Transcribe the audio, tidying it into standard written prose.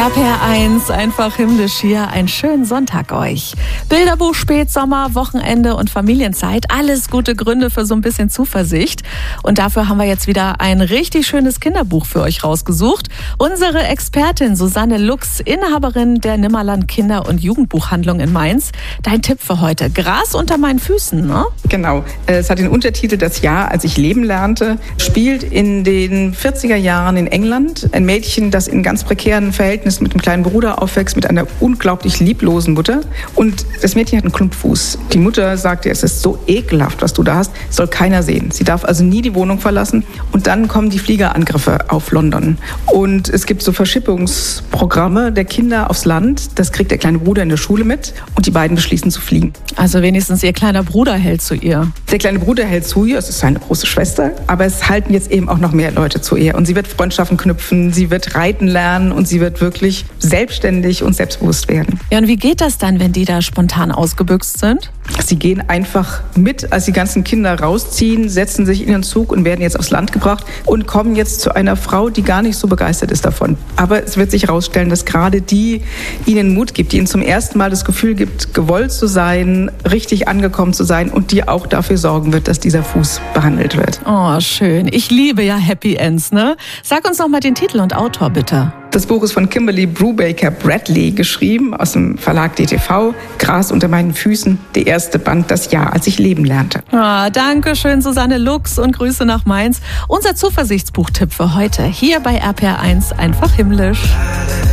RPR1, einfach himmlisch hier. Einen schönen Sonntag euch. Bilderbuch, Spätsommer, Wochenende und Familienzeit. Alles gute Gründe für so ein bisschen Zuversicht. Und dafür haben wir jetzt wieder ein richtig schönes Kinderbuch für euch rausgesucht. Unsere Expertin Susanne Lux, Inhaberin der Nimmerland Kinder- und Jugendbuchhandlung in Mainz. Dein Tipp für heute: Gras unter meinen Füßen, ne? Genau. Es hat den Untertitel Das Jahr, als ich leben lernte. Spielt in den 40er Jahren in England. Ein Mädchen, das in ganz prekären Verhältnissen mit einem kleinen Bruder aufwächst, mit einer unglaublich lieblosen Mutter. Und das Mädchen hat einen Klumpfuß. Die Mutter sagt ihr, es ist so ekelhaft, was du da hast, soll keiner sehen. Sie darf also nie die Wohnung verlassen. Und dann kommen die Fliegerangriffe auf London. Und es gibt so Verschippungsprogramme der Kinder aufs Land. Das kriegt der kleine Bruder in der Schule mit. Und die beiden beschließen zu fliegen. Also wenigstens ihr kleiner Bruder hält zu ihr. Der kleine Bruder hält zu ihr, es ist seine große Schwester. Aber es halten jetzt eben auch noch mehr Leute zu ihr. Und sie wird Freundschaften knüpfen, sie wird reiten lernen und sie wird wirklich selbstständig und selbstbewusst werden. Ja, und wie geht das dann, wenn die da spontan ausgebüxt sind? Sie gehen einfach mit, als die ganzen Kinder rausziehen, setzen sich in den Zug und werden jetzt aufs Land gebracht und kommen jetzt zu einer Frau, die gar nicht so begeistert ist davon. Aber es wird sich herausstellen, dass gerade die ihnen Mut gibt, die ihnen zum ersten Mal das Gefühl gibt, gewollt zu sein, richtig angekommen zu sein und die auch dafür sorgen wird, dass dieser Fuß behandelt wird. Oh, schön. Ich liebe ja Happy Ends, ne? Sag uns noch mal den Titel und Autor, bitte. Das Buch ist von Kimberly Brubaker Bradley geschrieben, aus dem Verlag DTV. Gras unter meinen Füßen, der erste Band, Das Jahr, als ich leben lernte. Danke schön, Susanne Lux, und Grüße nach Mainz. Unser Zuversichtsbuchtipp für heute, hier bei RPR1, einfach himmlisch.